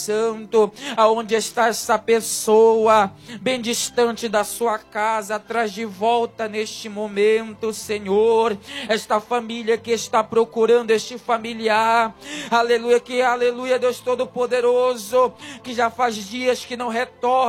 Santo, aonde está essa pessoa, bem distante da sua casa, traz de volta neste momento, Senhor, esta família que está procurando este familiar, aleluia, Deus Todo-Poderoso, que já faz dias que não retorna